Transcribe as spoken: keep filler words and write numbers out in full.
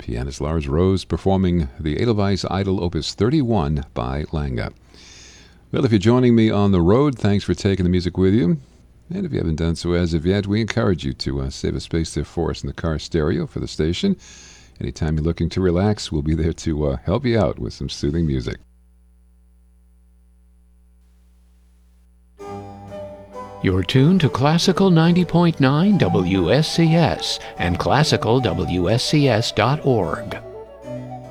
Pianist Lars Rose performing the Edelweiss Idol Opus thirty-one by Langer. Well, if you're joining me on the road, thanks for taking the music with you. And if you haven't done so as of yet, we encourage you to uh, save a space there for us in the car stereo for the station. Anytime you're looking to relax, we'll be there to uh, help you out with some soothing music. You're tuned to Classical ninety point nine W S C S and classical W S C S dot org.